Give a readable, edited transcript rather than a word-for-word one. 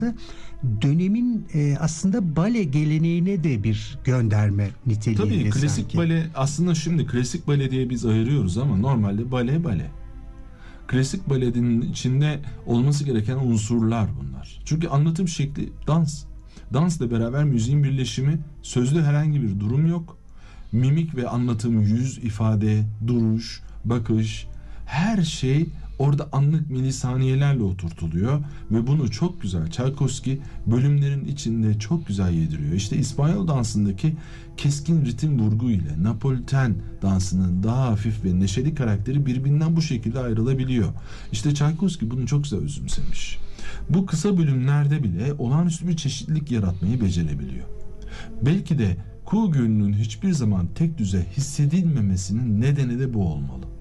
dönemin aslında bale geleneğine de bir gönderme niteliğinde. Tabii klasik sanki. bale aslında, şimdi klasik bale diye biz ayırıyoruz ama normalde bale. Klasik balenin içinde olması gereken unsurlar bunlar. Çünkü anlatım şekli dans. Dansla beraber müziğin birleşimi, sözlü herhangi bir durum yok. Mimik ve anlatım, yüz ifade, duruş, bakış, her şey orada anlık milisaniyelerle oturtuluyor ve bunu çok güzel Çaykovski bölümlerin içinde çok güzel yediriyor. İşte İspanyol dansındaki keskin ritim vurgu ile Napoliten dansının daha hafif ve neşeli karakteri birbirinden bu şekilde ayrılabiliyor. İşte Çaykovski bunu çok güzel özümsemiş. Bu kısa bölümlerde bile olağanüstü bir çeşitlilik yaratmayı becerebiliyor. Belki de Kuğu Gölü'nün hiçbir zaman tek düze hissedilmemesinin nedeni de bu olmalı.